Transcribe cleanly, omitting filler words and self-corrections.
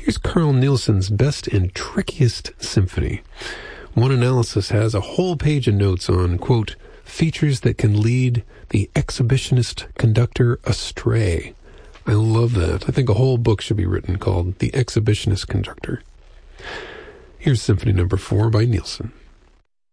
Here's Carl Nielsen's best and trickiest symphony. One analysis has a whole page of notes on, quote, features that can lead the exhibitionist conductor astray. I love that. I think a whole book should be written called The Exhibitionist Conductor. Here's Symphony Number 4 by Nielsen.